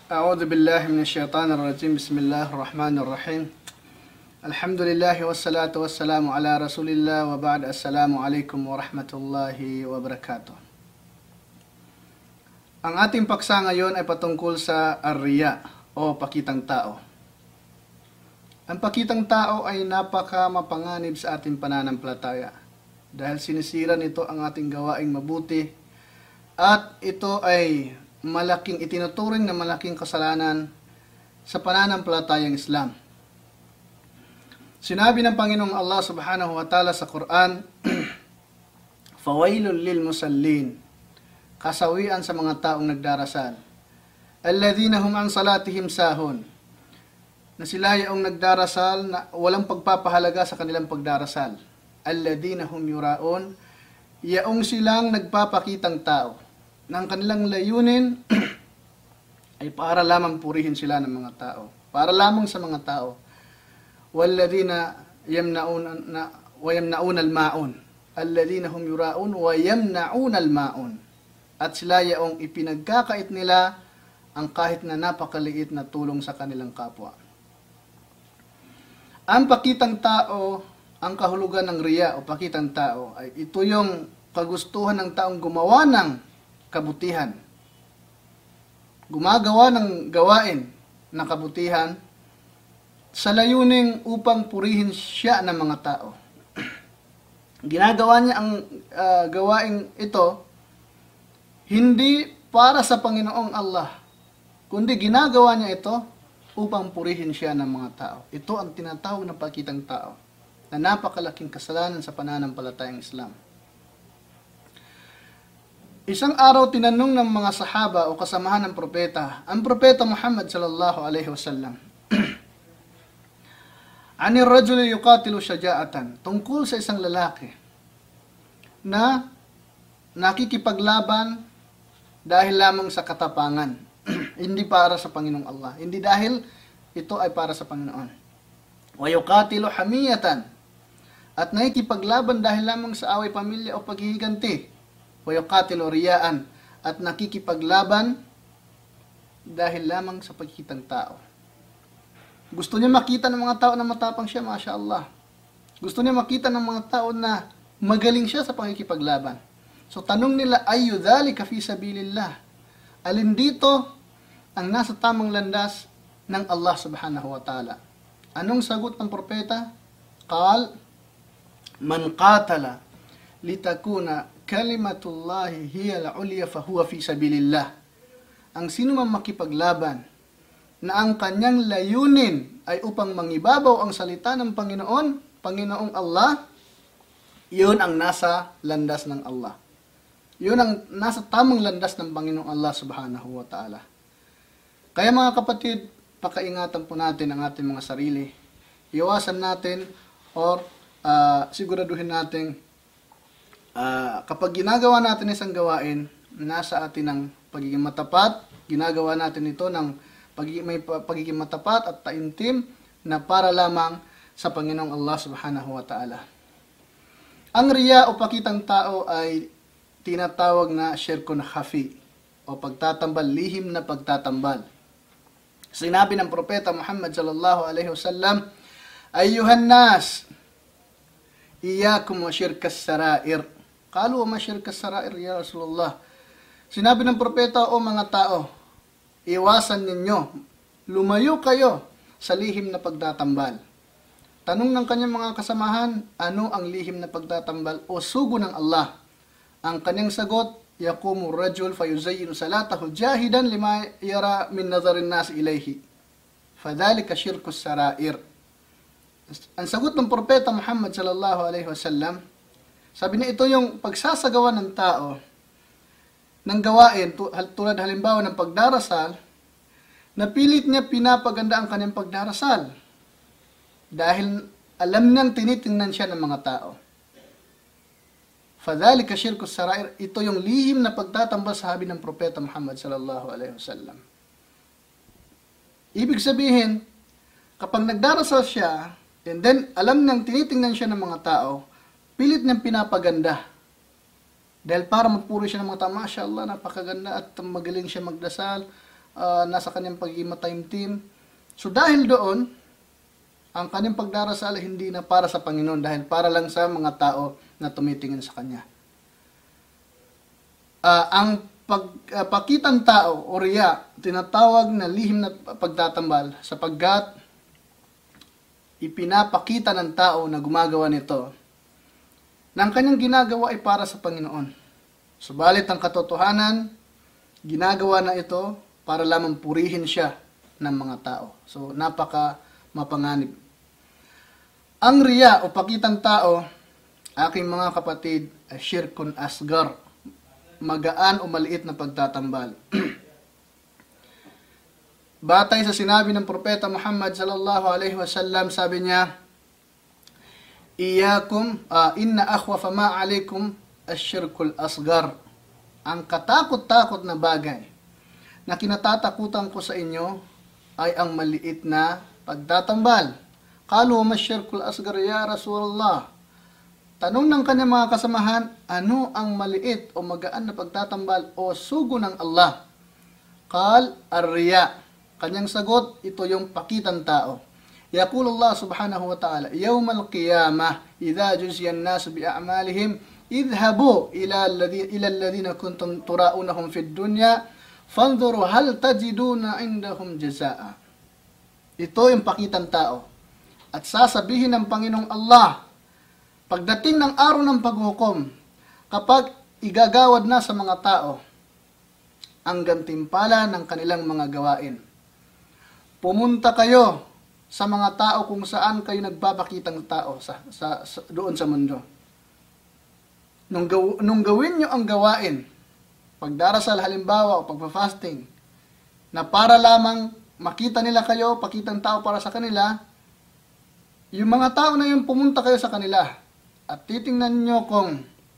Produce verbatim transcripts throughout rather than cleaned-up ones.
أعوذ بالله من الشيطان الرجيم بسم الله الرحمن الرحيم الحمد لله والصلاة والسلام على رسول الله وبعد السلام عليكم ورحمة الله وبركاته. Ang ating paksa ngayon ay patungkol sa ar-riya o pakitang tao. Ang pakitang tao ay napaka mapanganib sa ating pananampalataya dahil sinisira nito ang ating gawaing mabuti at ito ay malaking itinuturing na malaking kasalanan sa pananampalatayang Islam. Sinabi ng Panginoong Allah Subhanahu wa Ta'ala sa Quran, "Fawailul lil musallin," kasawian sa mga taong nagdarasal. "Alladhina hum an salatihim sahun," na sila yung nagdarasal na walang pagpapahalaga sa kanilang pagdarasal. "Alladhina hum yuraun," yaong silang nagpapakitang tao ng kanilang layunin ay para lamang purihin sila ng mga tao, para lamang sa mga tao. "Walladhina yamna'una na wa yamna'una al-ma'un," alladhina hum yura'un wa yamna'una al-ma'un. At sila yaong ipinagkakait nila ang kahit na napakaliit na tulong sa kanilang kapwa. Ang pakitang tao, ang kahulugan ng riya o pakitang tao ay ito yung kagustuhan ng taong gumawa ng kabutihan, gumagawa ng gawain ng kabutihan sa layuning upang purihin siya ng mga tao. Ginagawa niya ang uh, gawain ito hindi para sa Panginoong Allah, kundi ginagawa niya ito upang purihin siya ng mga tao. Ito ang tinatawag na pakitang tao na napakalaking kasalanan sa pananampalatayang Islam. Isang araw tinanong ng mga sahaba o kasamahan ng propeta, ang propeta Muhammad sallallahu alaihi wasallam, "Anir rajuli yuqatilu syaja'atan," tungkol sa isang lalaki na nakikipaglaban dahil lamang sa katapangan, hindi para sa Panginoong Allah, hindi dahil ito ay para sa Panginoon. "Wa yuqatilu hamiyatan," at nakikipaglaban dahil lamang sa away pamilya o paghihiganti. "Wa yuqatilu riyaan," at nakikipaglaban dahil lamang sa pagkitang tao. Gusto niya makita ng mga tao na matapang siya, Masya Allah. Gusto niya makita ng mga tao na magaling siya sa pagkikipaglaban. So tanong nila, "Ayyu dhalika fi sabilillah?" Alin dito ang nasa tamang landas ng Allah Subhanahu wa Ta'ala? Anong sagot ng propeta? Qal, "Man qatala litakuna kalimatullahi hiya al-ulya fahuwa fi sabilillah." Ang sino man makipaglaban na ang kanyang layunin ay upang mangibabaw ang salita ng Panginoon, Panginoong Allah, yun ang nasa landas ng Allah. Yun ang nasa tamang landas ng Panginoong Allah Subhanahu wa Ta'ala. Kaya mga kapatid, pakaingatan po natin ang ating mga sarili. Iwasan natin or uh, siguraduhin natin Uh, kapag ginagawa natin isang gawain, nasa atin ang pagiging matapat, ginagawa natin ito ng pagiging, may pagiging matapat at taimtim na para lamang sa Panginoong Allah Subhanahu wa Ta'ala. Ang riya o pakitang tao ay tinatawag na syirkun khafi o pagtatambal, lihim na pagtatambal. Sinabi ng propeta Muhammad sallallahu alaihi wasallam, "Ayyuhan nas, iyyakum wa syirkas sarair." Qalu, "Wa ma syirkas sarair ya Rasulullah?" Sinabi ng propeta, "O mga tao, iwasan ninyo, lumayo kayo sa lihim na pagtatambal." Tanong ng kanyang mga kasamahan, ano ang lihim na pagtatambal o sugo ng Allah? Ang kanyang sagot, "Yaqumu rajul fayuzayyinu salatahu jahidan lima yara min nazarin nas ilayhi, fadhalika syirkus sarair." Ang sagot ng propeta Muhammad sallallahu alaihi wasallam, sabi niya, ito yung pagsasagawa ng tao ng gawain tulad halimbawa ng pagdarasal, na pilit niya pinapaganda ang kanyang pagdarasal dahil alam niyang tinitingnan siya ng mga tao. Fadhalika syirkus sarair, ito yung lihim na pagtatambal, sabi ng propeta Muhammad sallallahu alaihi wasallam. Ibig sabihin, kapag nagdarasal siya, and then alam niyang tinitingnan siya ng mga tao, pilit niyang pinapaganda. Dahil para magpuri siya ng mga tao, Masya Allah, napakaganda at magaling siya magdasal, uh, nasa kanyang pagiging mataimtim. So dahil doon, ang kanyang pagdarasal hindi na para sa Panginoon dahil para lang sa mga tao na tumitingin sa kanya. Uh, ang pagpakitang uh, tao o riya, tinatawag na lihim na pagtatambal sapagkat ipinapakita ng tao na gumagawa nito na ang kanyang ginagawa ay para sa Panginoon. Subalit ang katotohanan, ginagawa na ito para lamang purihin siya ng mga tao. So, napaka mapanganib. Ang riya o pakitang tao, aking mga kapatid, ay syirkun asgar, magaan o maliit na pagtatambal. Batay sa sinabi ng Propeta Muhammad sallallahu alaihi wasallam, sabi niya, Iyakum, uh, inna akhwafa ma alaikum asyirkul asgar. Ang katakot-takot na bagay na kinatatakutan ko sa inyo ay ang maliit na pagtatambal. Qalu masyirkul asgar ya Rasulullah. Tanong ng kanyang mga kasamahan, ano ang maliit o magaan na pagtatambal o sugo ng Allah? Qal ar-riya. Kanyang sagot, ito yung pakitang tao. Yaqulullah subhanahu wa ta'ala, Yawmal qiyamah, idha juziyan nasu bi'a'malihim, idhabu ila alladhina kuntum tura'unahum fid dunya, fanzuru hal tajiduna indahum jazaa. Ito yung pakitang tao. At sasabihin ng Panginoong Allah, pagdating ng araw ng paghukom, kapag igagawad na sa mga tao ang gantimpala ng kanilang mga gawain, pumunta kayo sa mga tao kung saan kayo nagpapakitang tao sa, sa, sa, doon sa mundo. Nung, gaw, nung gawin nyo ang gawain, pagdarasal halimbawa o pagpa-fasting, na para lamang makita nila kayo, pakitang tao para sa kanila, yung mga tao na yun, pumunta kayo sa kanila at titingnan nyo kung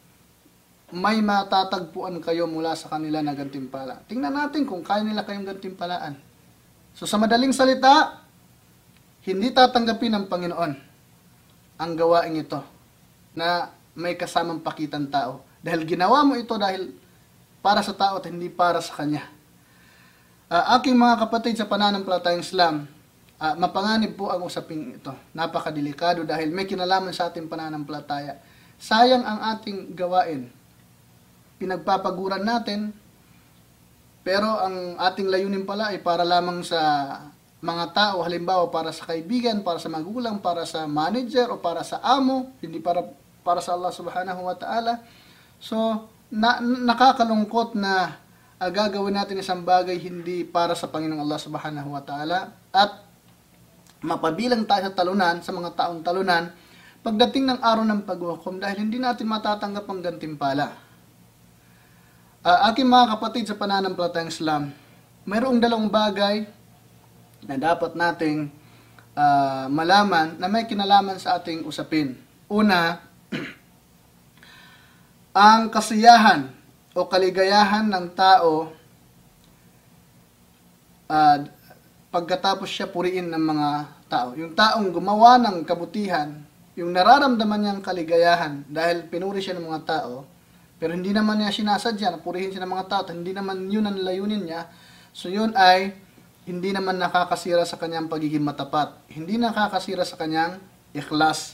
may matatagpuan kayo mula sa kanila na gantimpala. Tingnan natin kung kaya nila kayong gantimpalaan. So sa madaling salita, hindi tatanggapin ng Panginoon ang gawain ito na may kasamang pakitang tao. Dahil ginawa mo ito dahil para sa tao at hindi para sa Kanya. Uh, aking mga kapatid sa pananampalatayang Islam, uh, mapanganib po ang usaping ito. Napakadelikado dahil may kinalaman sa ating pananampalataya. Sayang ang ating gawain. Pinagpapaguran natin, pero ang ating layunin pala ay para lamang sa mga tao, halimbawa para sa kaibigan, para sa magulang, para sa manager, o para sa amo, hindi para para sa Allah subhanahu wa ta'ala. So, na, nakakalungkot na uh, gagawin natin isang bagay hindi para sa Panginoong Allah subhanahu wa ta'ala at mapabilang tayo sa talunan, sa mga taong talunan, pagdating ng araw ng paghukom dahil hindi natin matatanggap ang gantimpala. Uh, aking mga kapatid sa pananampalatayang Islam, mayroong dalawang bagay na dapat nating uh, malaman na may kinalaman sa ating usapin. Una, ang kasiyahan o kaligayahan ng tao uh, pagkatapos siya puriin ng mga tao. Yung taong gumawa ng kabutihan, yung nararamdaman niyang kaligayahan dahil pinuri siya ng mga tao, pero hindi naman niya sinasadya na purihin siya ng mga tao at hindi naman yun ang layunin niya, so yun ay hindi naman nakakasira sa kanyang pagiging matapat. Hindi nakakasira sa kanyang ikhlas.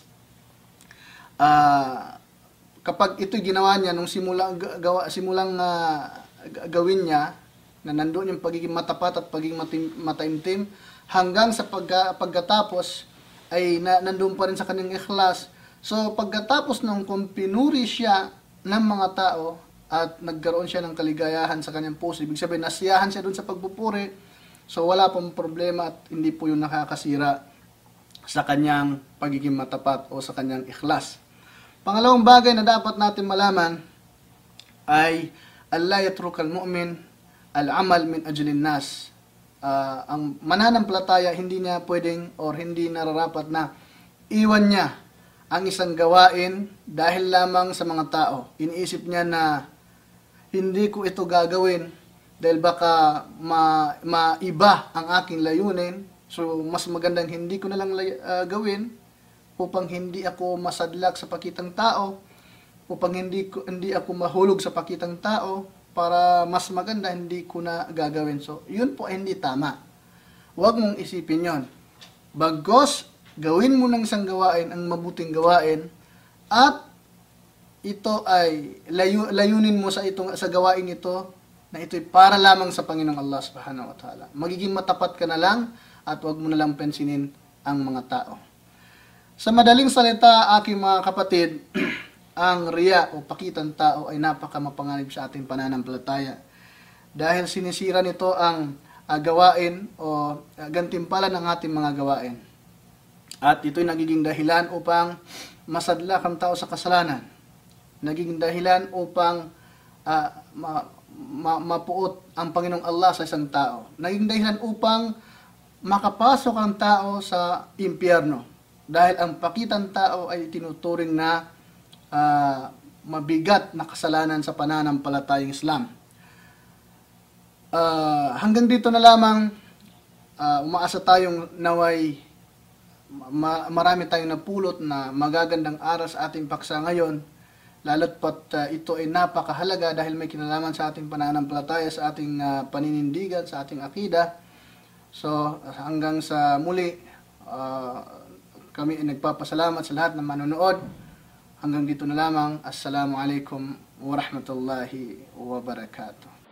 Uh, kapag ito ginawa niya nung simula, gawa, simulang uh, gawin niya, na nandoon yung pagiging matapat at pagiging matim, mataimtim, hanggang sa pagka, pagkatapos ay na, nandoon pa rin sa kanyang ikhlas. So pagkatapos nung kung pinuri siya ng mga tao at nagkaroon siya ng kaligayahan sa kanyang puso, ibig sabihin nasiyahan siya doon sa pagpupuri, so wala pong problema at hindi po yun nakakasira sa kanyang pagiging matapat o sa kanyang ikhlas. Pangalawang bagay na dapat natin malaman ay alla yatrukal mu'min al-amal min ajlin nas. Uh, ang mananampalataya hindi niya pwedeng or hindi nararapat na iwan niya ang isang gawain dahil lamang sa mga tao. Iniisip niya na hindi ko ito gagawin dahil baka ma, maiba ang aking layunin. So, mas magandang hindi ko na lang uh, gawin upang hindi ako masadlak sa pakitang tao, upang hindi, ko, hindi ako mahulog sa pakitang tao, para mas maganda, hindi ko na gagawin. So, yun po ay hindi tama. Huwag mong isipin yon. Bagos, gawin mo ng isang gawain ang mabuting gawain at ito ay layu, layunin mo sa itong sa gawain ito na ito'y para lamang sa Panginoong Allah Subhanahu wa Ta'ala. Magiging matapat ka na lang at huwag mo na lang pensinin ang mga tao. Sa madaling salita, aking mga kapatid, ang riya o pakitang tao ay napaka mapanganib sa ating pananampalataya. Dahil sinisira nito ang uh, gawain o uh, gantimpala ng ating mga gawain. At ito'y nagiging dahilan upang masadlak ang tao sa kasalanan. Nagiging dahilan upang uh, ma, ma, mapuot ang Panginoong Allah sa isang tao. Naging dahilan upang makapasok ang tao sa impyerno. Dahil ang pakitang tao ay tinuturing na Uh, mabigat na kasalanan sa pananampalatayang Islam. Uh, hanggang dito na lamang, uh, umaasa tayong naway ma- marami tayong napulot na magagandang aral sa ating paksa ngayon, lalo't pat uh, ito ay napakahalaga dahil may kinalaman sa ating pananampalataya, sa ating uh, paninindigan, sa ating akida. So hanggang sa muli, uh, kami ay nagpapasalamat sa lahat ng manonood. Hanggang dito na lamang. Assalamualaikum warahmatullahi wabarakatuh.